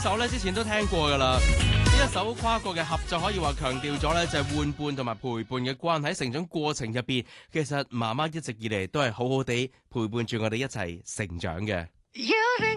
首咧之前都聽過噶啦，呢一首跨國嘅合作可以話強調咗咧就係玩伴同埋陪伴嘅關係。成長過程入邊，其實媽媽一直以嚟都係好好地陪伴住我哋一齊成長嘅。